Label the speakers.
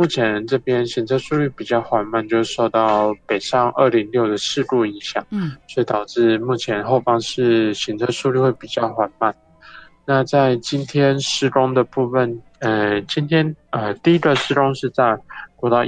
Speaker 1: 目前这边行车速率比较缓慢，就是受到北上206的事故影响，所以导致目前后方是行车速率会比较缓慢。那在今天施工的部分，今天第一个施工是在国道